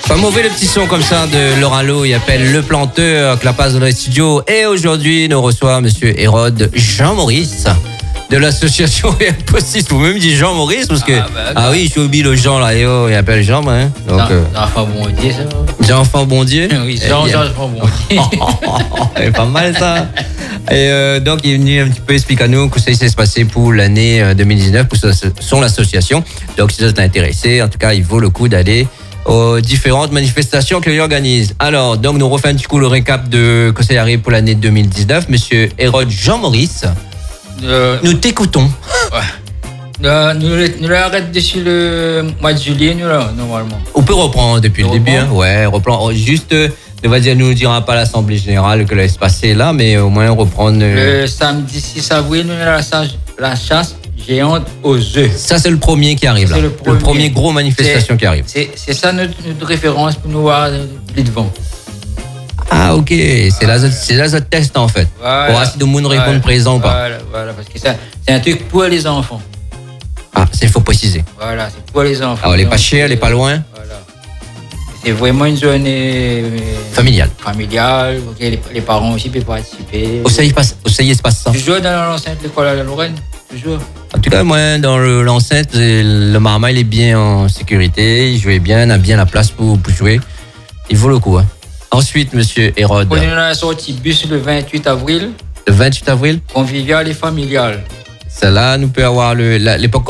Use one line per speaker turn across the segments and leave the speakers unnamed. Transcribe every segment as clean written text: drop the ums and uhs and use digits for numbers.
Pas mauvais le petit son comme ça de Laurent Lo, il appelle Le Planteur, que la passe dans les studios. Et aujourd'hui, nous reçoit monsieur Hérode Jean-Maurice de l'association Impossible. Vous même dit Jean-Maurice parce que oui, je oublie le Jean là, il appelle Jean, hein. Donc
Jean-Enfant Bondier, ça.
Jean-Enfant Bondier.
Oui, Jean-Enfant Bondier.
C'est pas mal ça. Et donc il est venu un petit peu expliquer à nous que ça s'est passé pour l'année 2019 pour son association. Donc si vous êtes intéressé, en tout cas, il vaut le coup d'aller aux différentes manifestations qu'il organise. Alors, donc, nous refait un petit coup le récap de que ça arrive pour l'année 2019. Monsieur Hérode Jean-Maurice, nous t'écoutons.
Ouais. Nous l'arrêtons d'ici le mois de juillet, nous là, normalement.
On peut reprendre depuis le début. Hein. Ouais, reprendre. Juste, nous dira pas l'Assemblée Générale que là, se passer là, mais au moins reprendre.
Le samedi 6 avril, nous avons la chasse géante aux œufs.
Ça, c'est le premier qui arrive là. Le premier gros manifestation qui arrive.
C'est ça notre référence pour nous voir plus devant.
Ah, ok. C'est là notre test en fait. Voilà. Pour voir si tout le monde répond présent ou pas.
Voilà, parce que c'est un truc pour les enfants.
Ah, il faut préciser.
Voilà, c'est pour les enfants.
Alors, elle n'est pas chère, elle n'est pas loin.
Voilà. C'est vraiment une journée
familiale.
Les parents aussi peuvent participer.
Où ça y se passe ça?
Toujours dans l'enceinte de l'école à la Lorraine. Toujours.
En tout cas, moi, dans l'enceinte, le Marma, il est bien en sécurité. Il jouait bien, il a bien la place pour jouer. Il vaut le coup. Hein. Ensuite, monsieur Hérode.
On a sorti bus le 28 avril.
Le 28 avril?
Convivial et familial.
Celle-là, nous peut avoir les pas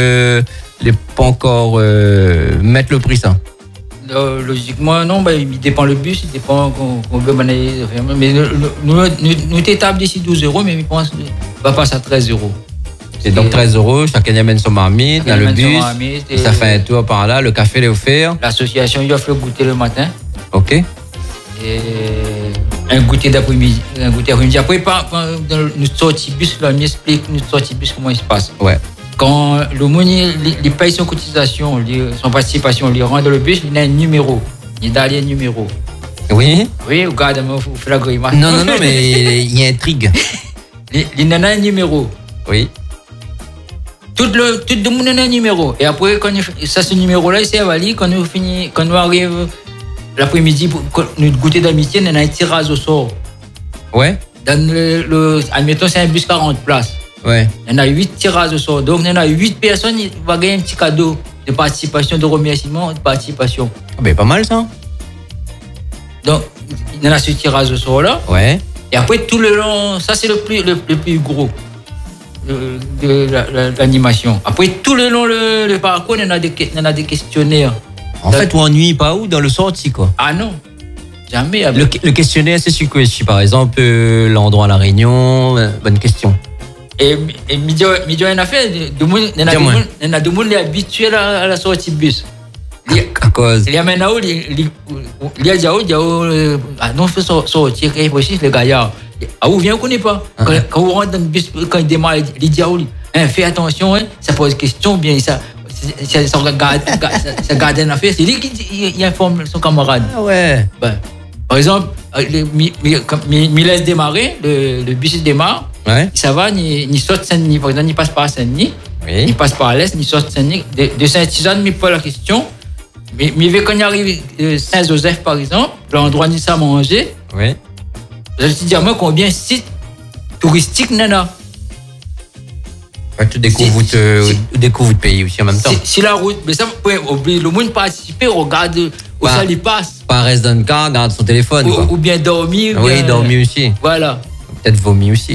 encore mettre le prix, ça.
Logiquement, non, il dépend le bus, il dépend qu'on veut mener. Mais nous t'établissons d'ici 12 €, mais je pense qu'on va passer à 13 €.
C'est donc 13 €, chacun y amène son marmite, dans le bus, ça fait un tour par là, le café est offert.
L'association y offre le goûter le matin.
Ok.
Et un goûter d'après-midi. Après, nous sortons bus, là, on explique nous sortons bus comment il se passe.
Ouais.
Quand le monde il paye son cotisation, son participation, il rentre dans le bus, il a un numéro. Il a un numéro.
Oui.
Oui, regarde, il faut la grimace.
Non, mais il y a intrigue.
Il a un numéro.
Oui.
Tout le monde a un numéro. Et après, ce numéro-là, il s'est avalé. Quand nous arrivons l'après-midi pour notre goûter d'amitié, on a un tirage au sort.
Ouais.
Admettons, c'est un bus 40 places.
Ouais.
Il y en a 8 tirages au sort. Donc, il y en a 8 personnes qui vont gagner un petit cadeau de participation, de remerciement, de participation.
Ah ben, pas mal, ça.
Donc, il y en a ce tirage au sort-là.
Ouais.
Et après, tout le long, ça, c'est le plus gros de l'animation. Après, tout le long, le parcours, il y en a des questionnaires.
En fait, on ennuie pas où dans le sorti, quoi.
Ah non, jamais.
Le questionnaire, c'est sur quoi? Par exemple, l'endroit à La Réunion, bonne question.
Et midi, on a fait, il y en a deux monde habitués à la sortie de bus.
À cause.
Il y a maintenant, il y a déjà, non, il faut sortir, il faut aussi le gaillard. Ah, où vient, on ne connaît pas. Quand on rentre dans le bus, quand il démarre, il dit, fais attention, ça pose question, bien, ça garde une affaire, c'est lui qui informe son camarade.
Ah ouais.
Par exemple, il laisse démarrer, le bus démarre.
Ouais.
Ça va, il sort de Saint-Denis. Par exemple, il passe par Saint-Denis, oui. Il passe par l'Est, il sort de Saint-Denis. De Saint-Tizane, il pose la question. Mais quand il arrive Saint-Joseph, par exemple, l'endroit où il a mangé,
oui.
Je te dis à moi combien de sites touristiques il y en a.
Tu découvres le pays aussi en même temps.
Si la route, mais ça, le monde participer, regarde où ça lui passe.
Pas reste dans le car, garde son téléphone.
Ou bien dormir.
Oui, dormir aussi.
Voilà.
Peut-être vomir aussi.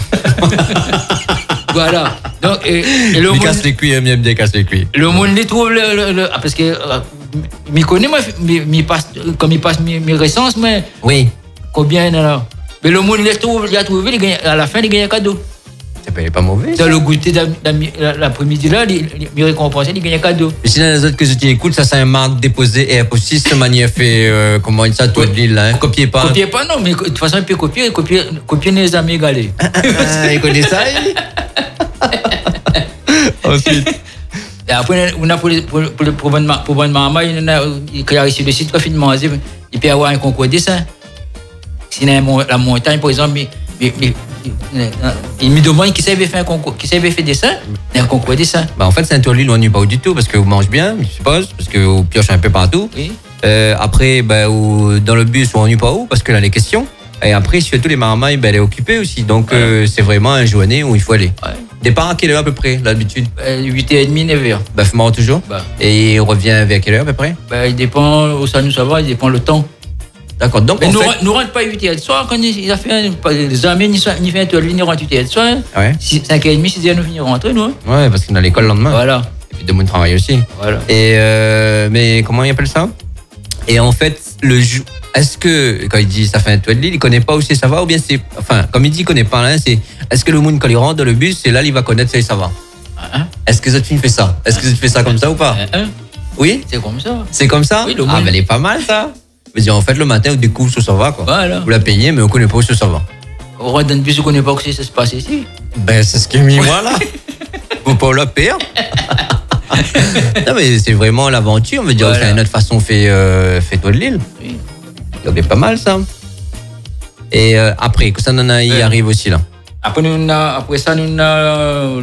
Voilà. Donc, le monde
casse les cuits, il me casse les cuits.
Le monde les trouve parce que je connais moi, comme il passe mes récenses, mais
oui.
Combien il y en a là? Mais le monde les trouve, il a trouvé, à la fin il gagne un cadeau.
C'est pas mauvais.
Dans le goûter l'après-midi là, il récompense, il gagne un cadeau.
Mais sinon les autres que je t'écoute, ça c'est un marque déposé et impossible de manière fait comment il ça toute l'île là. Copiez pas.
Copiez pas non, mais de toute façon il peut copier les amis égalés.
Il connaît ça. Ensuite.
Et après, on a pour bonne maman, il y a reçu le site confinement, il peut y avoir un concours de dessin. Si la montagne, par exemple, il me demande qui savait faire un concours, qui savait faire dessin, un concours de dessin.
En fait, Saint-Orly, on n'y pas du tout, parce que vous mangez bien, je suppose, parce que vous piochez un peu partout.
Oui.
Après, dans le bus, on n'est pas où parce que là, les questions. Et après, surtout les marmailles, elle est occupée aussi. Donc, c'est vraiment un journée où il faut aller. Ouais. Départ à quelle heure à peu près, l'habitude
8h30, 9h.
Fumant toujours. Et il revient vers quelle heure à peu près
Il dépend, au salut, ça va, il dépend le temps.
D'accord. Donc,
mais nous rentre pas 8h du soir, quand il a fait les amis, il fait un tour, il rentre 8h du soir. Ouais. 5h30, 6h, nous finissons rentrer, nous.
Ouais, parce qu'on a l'école le lendemain.
Voilà.
Et puis de mon travail aussi.
Voilà.
Et, mais comment il appelle ça? Et en fait, est-ce que, quand il dit ça fait un toit de l'île, il connaît pas où ça va, ou bien c'est, enfin, comme il dit, il connaît pas, hein, est-ce que le monde, quand il rentre dans le bus, c'est là, il va connaître ça va? Est-ce que Zotfin fait ça? Est-ce que tu fais ça comme ça ou pas? Oui?
C'est comme ça.
C'est comme ça?
Oui, le monde.
Ah, mais elle est pas mal, ça. Mais en fait, le matin, on découvre où ça va, quoi.
Voilà.
Vous la payez, mais on connaît pas où ça va.
On rentre dans le bus, on connaît pas où ça se passe ici.
C'est ce qui est mis, voilà. Faut pas la perdre. Non, mais c'est vraiment l'aventure, on veut dire, c'est une autre façon fait toi de l'île. Oui. Donc c'est pas mal ça. Et après, que ça y arrive aussi là.
Après ça, nous avons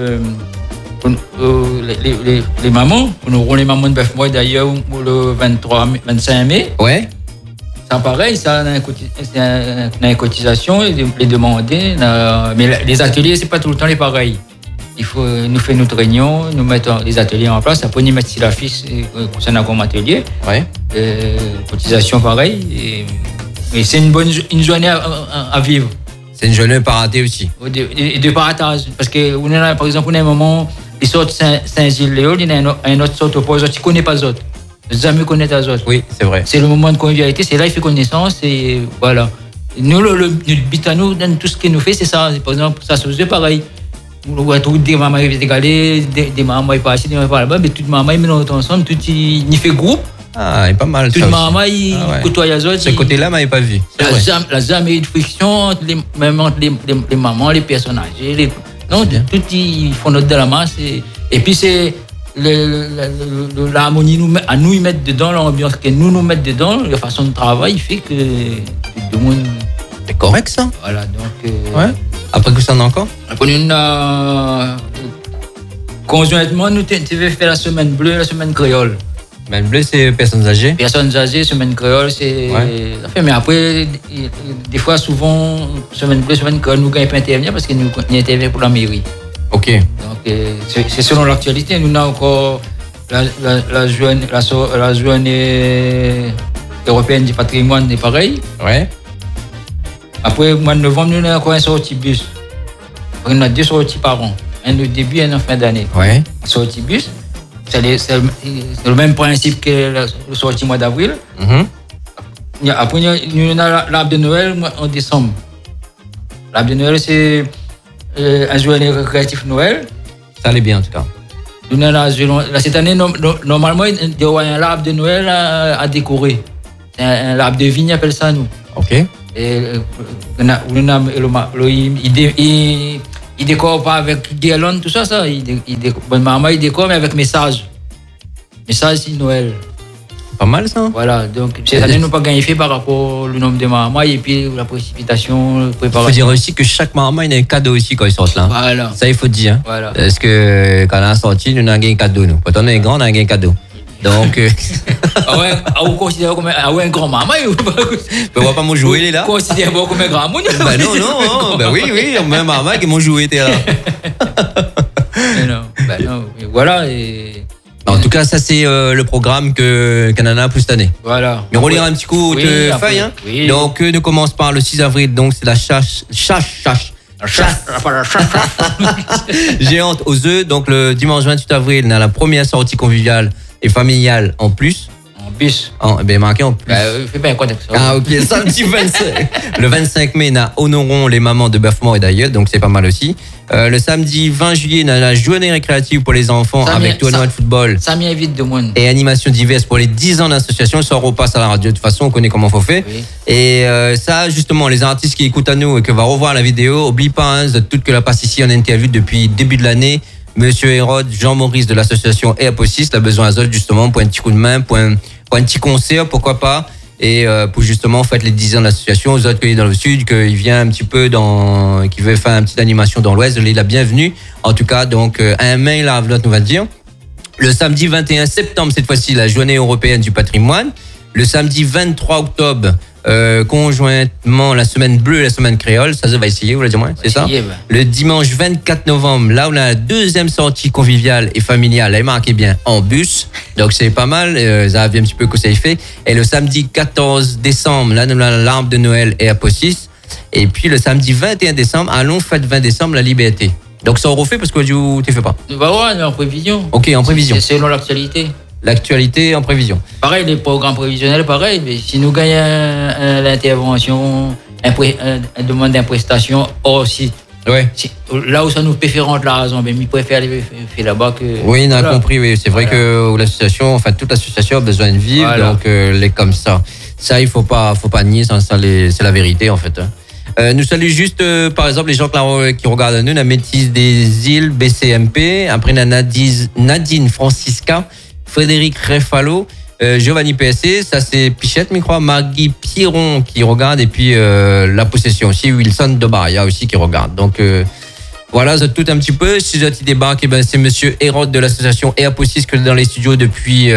les mamans. Nous aurons les mamans de bœuf moi d'ailleurs le 25 mai.
Ouais.
C'est pareil, ça a une cotisation, les demander. Mais les ateliers, c'est pas tout le temps les pareils. Il faut nous faire notre réunion, nous mettre les ateliers en place. Après, nous mettre sur la fiche concernant comme atelier.
Ouais.
Cotisation pareil. Et c'est une journée à vivre.
C'est une journée pas ratée aussi.
Et de paratage. Parce que, par exemple, on a un moment, ils sortent Saint-Gilles-Léo, il y a un autre sort au autres, tu ne connais pas les autres. Les amis connaissent les autres.
Oui, c'est vrai.
C'est le moment de convivialité, c'est là qu'il fait connaissance et voilà. Nous, le but à nous, dans tout ce qu'il nous fait, c'est ça. Par exemple, ça se faisait pareil. On voit tout des mamans qui égalées, des mamans qui passent, des mamans par là-bas, mais toutes les mamans ils mélangent ensemble, tout ils fait groupe.
Ah, c'est pas mal.
Toutes les mamans ils côtoient les autres.
Ce côté-là, mais pas vu.
La jamais de friction, même entre les mamans, les personnes âgées. Non, tout ils font notre de la masse. Et puis c'est l'harmonie à nous y mettre dedans, l'ambiance que nous mettre dedans, la façon de travail fait que tout le monde.
C'est correct ça.
Voilà, donc.
Ouais. Après que ça en a encore?
Après, nous, conjointement, nous devons faire la semaine bleue, la semaine créole.
La semaine bleue, c'est personnes âgées? Personnes
âgées, semaine créole, c'est. Ouais. Mais après, des fois, souvent, semaine bleue, semaine créole, nous ne pouvons pas intervenir parce que nous intervenons pour la mairie.
Ok.
Donc, c'est selon l'actualité. Nous avons encore la journée européenne du patrimoine, est pareil.
Ouais.
Après, au mois de novembre, nous avons encore un sortie bus. On a 2 sorties par an. Un au début et un en fin d'année.
Ouais.
Sortie bus, c'est le même principe que le sortie mois d'avril. Mm-hmm. Après, nous avons l'arbre de Noël en décembre. L'arbre de Noël, c'est un journée récréatif Noël.
Ça allait bien en tout cas.
Nous avons cette année, normalement, il y a un arbre de Noël à décorer. C'est un arbre de vigne, appelle ça nous.
Ok.
Et il décore pas avec guirlande, tout ça. Maman, il décore, mais avec message. Message, c'est Noël.
Pas mal, ça.
Voilà, donc cette année, nous n'avons pas gagné fait par rapport au nombre de mamans et puis la précipitation, préparation.
Il faut dire aussi que chaque maman, il a un cadeau aussi quand ils sortent là.
Voilà.
Ça, il faut dire.
Voilà.
Parce que quand on a sorti, nous avons gagné un cadeau. Nous. Quand on est grand, on a gagné un cadeau. Donc.
Vous considérez comme un grand maman ou pas?
On ne va pas me jouer, il est là.
Vous considérez comme un grand maman?
Ben non. Ben oui, même maman qui m'ont joué, t'es là.
Non. Voilà. Et...
En tout cas, ça, c'est le programme que Canana a pour cette année.
Voilà.
Mais on relire un petit coup de feuille. Hein.
Oui.
Donc, nous commence par le 6 avril. Donc, c'est la chasse géante aux œufs. Donc, le dimanche 28 avril, on a la première sortie conviviale et familiale en plus.
En bus.
Marqué en plus.
Fais bien quoi ça.
Ah, ok. Samedi 25. Le 25 mai, nous honorons les mamans de Bœuf-Mort et d'ailleurs. Donc, c'est pas mal aussi. Le samedi 20 juillet, on a la journée récréative pour les enfants avec tournoi de football.
Ça m'invite de monde.
Et animations diverses pour les 10 ans d'association. Ça repasse à la radio. De toute façon, on connaît comment il faut faire. Oui. Et ça, justement, les artistes qui écoutent à nous et qui vont revoir la vidéo, n'oubliez pas, hein, toute que la passe ici en interview depuis le début de l'année. Monsieur Hérode, Jean-Maurice de l'association Aposis, a besoin d'eux justement pour un petit coup de main, pour un petit concert, pourquoi pas. Et pour justement faire les 10 ans de l'association, aux autres qui sont dans le sud, qui vient un petit peu qui veut faire une petite animation dans l'ouest, il est la bienvenue. En tout cas, donc un mail à Avlot, nous va dire. Le samedi 21 septembre, cette fois-ci, la journée européenne du patrimoine. Le samedi 23 octobre, conjointement la semaine bleue et la semaine créole. Ça va essayer, vous l'avez dit moi, c'est ça? Le dimanche 24 novembre, là, on a la deuxième sortie conviviale et familiale. Elle est marquée bien en bus. Donc, c'est pas mal. Ça a vu un petit peu que ça y fait. Et le samedi 14 décembre, là, on a l'arbre de Noël et Apocis. Et puis, le samedi 21 décembre, allons fête 20 décembre, la liberté. Donc, ça refait parce que tu ne fais pas.
Bah ouais, on est en prévision.
Ok, en prévision.
C'est selon l'actualité.
L'actualité en prévision.
Pareil, les programmes prévisionnels, pareil. Mais si nous gagnons l'intervention, une demande d'imprestation hors site.
Ouais.
Là où ça nous peut faire rentrer la raison, mais il préfère aller faire là-bas que.
Oui, on a compris, oui. C'est vrai que l'association, enfin, toute l'association a besoin de vivre, donc les comme ça. Ça, il faut pas nier, c'est la vérité, en fait. Nous saluons juste, par exemple, les gens qui regardent nous, la Métis des îles, BCMP, après Nadine Francisca, Frédéric Refalo, Giovanni PSC, ça c'est Pichette, je crois, Maggie Piron qui regarde, et puis la possession aussi, Wilson Dobaria aussi qui regarde. Donc voilà, c'est tout un petit peu. Si j'ai débarque, c'est monsieur Hérode de l'association Eaposis que dans les studios depuis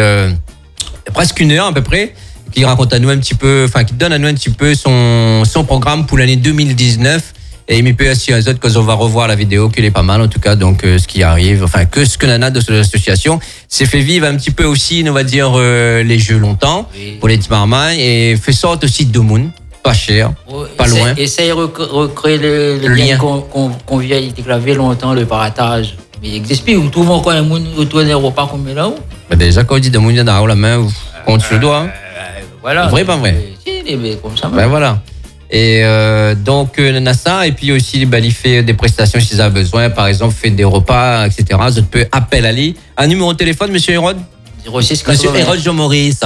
presque une heure à peu près, qui raconte à nous un petit peu, enfin qui donne à nous un petit peu son programme pour l'année 2019. Et il me peut aussi aux autres quand on va revoir la vidéo qu'il est pas mal en tout cas, donc ce qui arrive, enfin que ce que Nana de l'association s'est fait vivre un petit peu aussi, on va dire les jeux longtemps pour les petits marmailles, et fait sorte aussi de Moon, pas cher, pas loin.
Essaye de recréer le lien convivialité qu'il avait longtemps, le partage. Mais il existe plus, vous trouvez encore un monde autour des repas comme là-haut?
Déjà quand on dit de Moon, il y en a la main, compte sur le doigt.
Voilà.
Vrai, pas vrai?
Si, comme ça.
Ben voilà. Et donc NASA, et puis aussi il fait des prestations s'il a besoin, par exemple fait des repas, etc. Je peux appeler à lui. Un numéro de téléphone, monsieur Hérode?
06
Monsieur Hérode Jean-Maurice.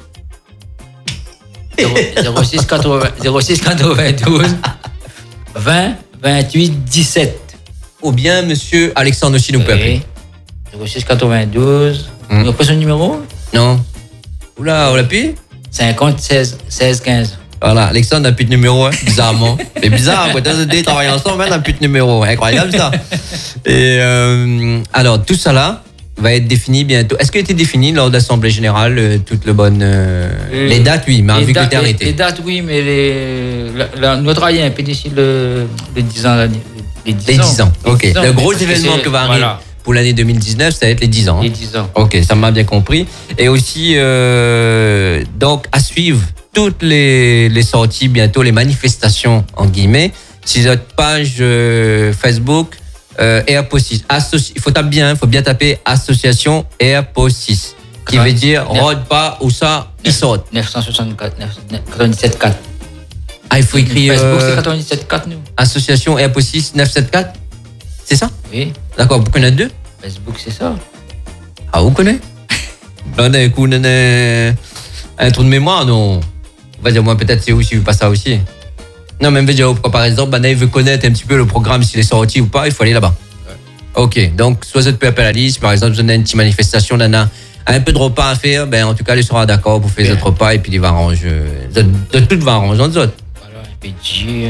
06 92 20 28 17.
Ou bien monsieur Alexandre aussi nous peut appeler.
06 92. Vous avez pas son numéro?
Non. Oula, on l'a plus?
50 16 15.
Voilà, Alexandre n'a plus de numéro, bizarrement. Mais bizarre, quand on travaille ensemble, on n'a plus de numéro. Incroyable ça. Et alors, tout ça là va être défini bientôt. Est-ce qu'il a été défini lors de l'Assemblée Générale, toutes les bonnes. Les dates, oui, mais vu que l'éternité.
Les dates, oui, mais notre travail est un peu d'ici le 10 ans.
Les 10 ans, ok. Le gros événement que va arriver pour l'année 2019, ça va être les 10 ans.
Les 10 ans.
Ok, ça m'a bien compris. Et aussi, donc, à suivre toutes les sorties, bientôt les manifestations, en guillemets, sur notre page Facebook Eaposis. Il faut bien taper Association Eaposis, qui veut dire rôde pas où ça, il sort.
964, 97.4.
Ah, il faut écrire.
Facebook, c'est 97.4, nous.
Association Eaposis 974. C'est ça?
Oui.
D'accord, vous connaissez deux?
Facebook, c'est ça.
Ah, vous connaissez? D'un coup, on a un trou de mémoire, non? On va dire, moi, peut-être c'est aussi, pas ça aussi. Non, même, par exemple, il veut connaître un petit peu le programme, s'il est sorti ou pas, il faut aller là-bas. Ouais. Ok, donc, soit vous peut appeler à la liste, par exemple, vous avez une petite manifestation, Nana, un peu de repas à faire, ben, en tout cas, il sera d'accord pour faire d'autres repas, et puis il va arranger. De tout va arranger, d'autres.
Voilà, un peu de jus,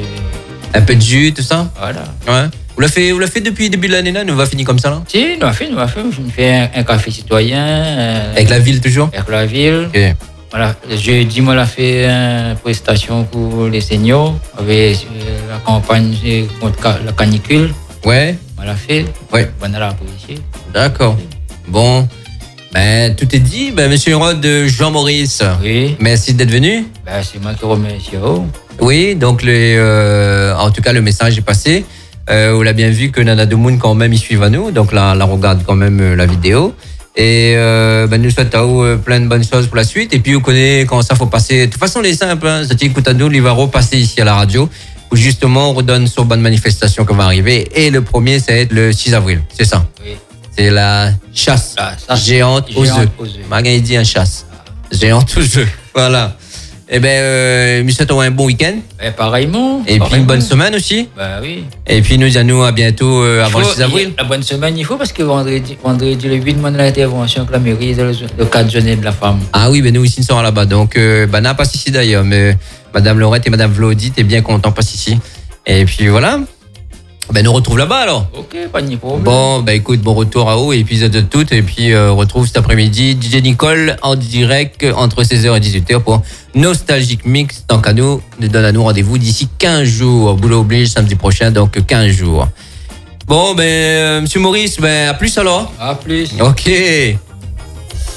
un peu de jus, tout ça?
Voilà.
Ouais. Vous l'avez fait depuis le début de l'année, là? Nous va finir comme ça, là?
Si, nous a fait. Je me fais un café citoyen.
Avec la ville, toujours?
Avec la ville.
Ok.
Voilà. Jeudi, moi, j'ai fait une prestation pour les seniors, avec la campagne contre la canicule.
Ouais.
On l'a fait.
Ouais.
On a la policier.
D'accord. Bon. Ben, tout est dit. Ben, monsieur Hérode Jean-Maurice.
Oui.
Merci d'être venu.
Ben, c'est moi qui remercie.
Oui, donc en tout cas, le message est passé. On l'a bien vu que Nana Demoun, quand même, il suit à nous. Donc là, on regarde quand même la vidéo. Et nous souhaitons plein de bonnes choses pour la suite. Et puis, vous connaissez comment ça faut passer. De toute façon, les simples, hein, ça t'écoute à nous, il va repasser ici à la radio. Où justement, on redonne sur bonne manifestation qui va arriver. Et le premier, ça va être le 6 avril. C'est ça?
Oui.
C'est la chasse géante aux œufs. Magan, il dit un chasse. Géante aux œufs. Voilà. Eh bien, nous souhaitons un bon week-end.
Pareillement.
Et puis une bonne semaine aussi.
Bah oui.
Et puis nous à bientôt avant le 6 avril.
La bonne semaine, il faut parce que vendredi le 8 mois de l'intervention avec la mairie, le 4 journée de la femme.
Ah oui, ben nous aussi nous sommes là-bas. Donc, n'a pas ici d'ailleurs. Mais Madame Laurette et Madame Vlaudi, t'es bien content, passe ici. Et puis voilà. Ben, nous retrouve là-bas alors.
Ok, pas de problème.
Bon, ben écoute, bon retour à haut, épisode de tout. Et puis, on retrouve cet après-midi DJ Nicole en direct entre 16h et 18h pour Nostalgique Mix. Tant qu'à nous, donne à nous rendez-vous d'ici 15 jours. Boulot oblige, samedi prochain, donc 15 jours. Bon, ben, monsieur Maurice, ben, à plus alors.
À plus.
Ok.